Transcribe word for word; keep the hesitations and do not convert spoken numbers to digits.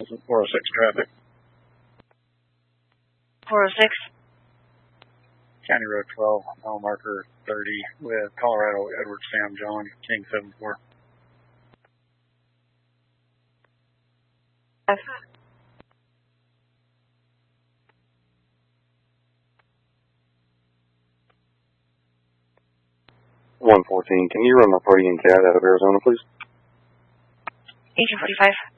four oh six traffic. four oh six. County Road twelve, mile marker thirty, with Colorado Edward Sam John, King seven four. F. one fourteen, can you run my party and cat out of Arizona, please? Agent forty-five.